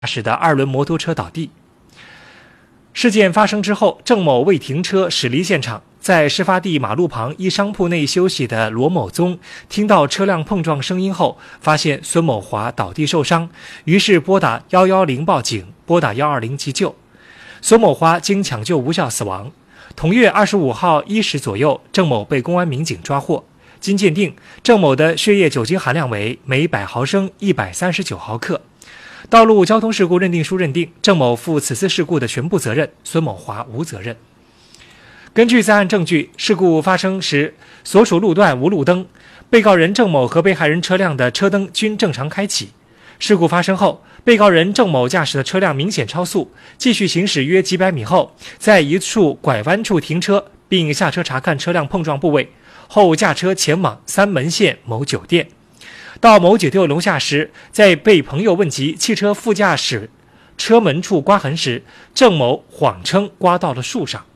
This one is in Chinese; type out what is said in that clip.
驶的2轮摩托车倒地。事件发生之后，郑某未停车驶离现场，在事发地马路旁一商铺内休息的罗某宗听到车辆碰撞声音后，发现孙某华倒地受伤，于是拨打110报警，拨打120急救。孙某华经抢救无效死亡。同月25号1时左右，郑某被公安民警抓获。经鉴定，郑某的血液酒精含量为每100毫升139毫克。道路交通事故认定书认定，郑某负此次事故的全部责任，孙某华无责任。根据在案证据，事故发生时所属路段无路灯，被告人郑某和被害人车辆的车灯均正常开启。事故发生后，被告人郑某驾驶的车辆明显超速，继续行驶约几百米后，在一处拐弯处停车，并下车查看车辆碰撞部位，后驾车前往三门县某酒店。到某酒店楼下时，在被朋友问及汽车副驾驶车门处刮痕时，郑某谎称刮到了树上。